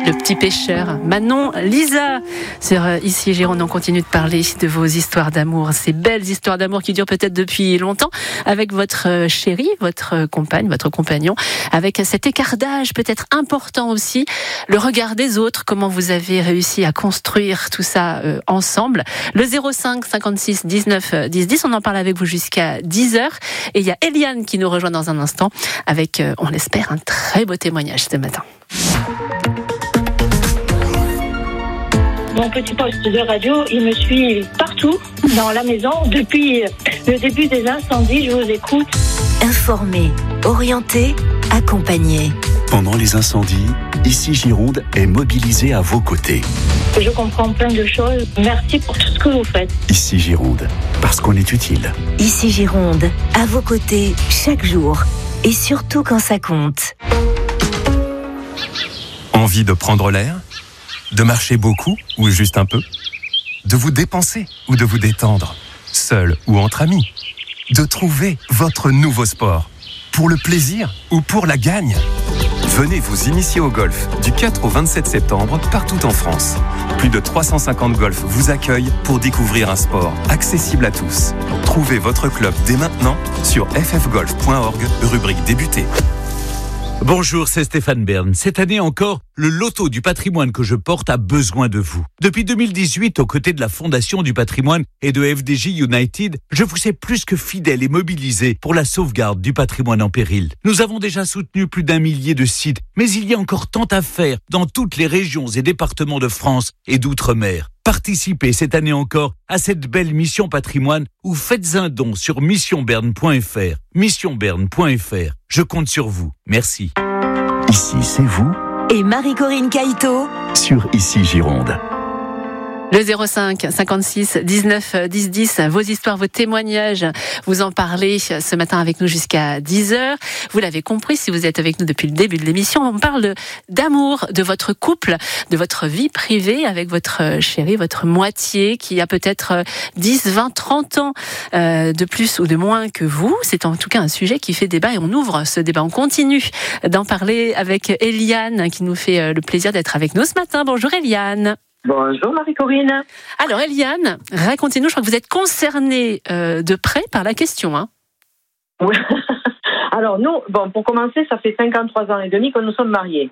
Le petit pêcheur. Manon, Lisa, sur Ici Gironde, on continue de parler de vos histoires d'amour, ces belles histoires d'amour qui durent peut-être depuis longtemps, avec votre chérie, votre compagne, votre compagnon, avec cet écart d'âge peut-être important aussi, le regard des autres, comment vous avez réussi à construire tout ça ensemble. Le 05 56 19 10 10, on en parle avec vous jusqu'à 10h. Et il y a Eliane qui nous rejoint dans un instant avec, on l'espère, un très beau témoignage ce matin. Mon petit poste de radio, il me suit partout dans la maison. Depuis le début des incendies, je vous écoute. Informer, orienter, accompagner. Pendant les incendies, Ici Gironde est mobilisé à vos côtés. Je comprends plein de choses. Merci pour tout ce que vous faites. Ici Gironde, parce qu'on est utile. Ici Gironde, à vos côtés, chaque jour. Et surtout quand ça compte. Envie de prendre l'air ? De marcher beaucoup ou juste un peu ? De vous dépenser ou de vous détendre ? Seul ou entre amis ? De trouver votre nouveau sport ? Pour le plaisir ou pour la gagne ? Venez vous initier au golf du 4 au 27 septembre partout en France. Plus de 350 golfs vous accueillent pour découvrir un sport accessible à tous. Trouvez votre club dès maintenant sur ffgolf.org, rubrique débuter. Bonjour, c'est Stéphane Bern. Cette année encore, le loto du patrimoine que je porte a besoin de vous. Depuis 2018, aux côtés de la Fondation du patrimoine et de FDJ United, je vous sais plus que fidèle et mobilisé pour la sauvegarde du patrimoine en péril. Nous avons déjà soutenu plus d'1 millier de sites, mais il y a encore tant à faire dans toutes les régions et départements de France et d'outre-mer. Participez cette année encore à cette belle mission patrimoine ou faites un don sur missionberne.fr. Missionberne.fr. Je compte sur vous. Merci. Ici, c'est vous, Et Marie-Corinne Caïto sur Ici Gironde. Le 05 56 19 10 10, vos histoires, vos témoignages, vous en parlez ce matin avec nous jusqu'à 10h. Vous l'avez compris, si vous êtes avec nous depuis le début de l'émission, on parle d'amour, de votre couple, de votre vie privée avec votre chérie, votre moitié qui a peut-être 10, 20, 30 ans de plus ou de moins que vous. C'est en tout cas un sujet qui fait débat et on ouvre ce débat. On continue d'en parler avec Eliane qui nous fait le plaisir d'être avec nous ce matin. Bonjour Eliane. Bonjour Marie-Corinne. Alors Eliane, racontez-nous, je crois que vous êtes concernée de près par la question. Hein. Oui. Alors nous, pour commencer, ça fait 53 ans et demi que nous sommes mariés.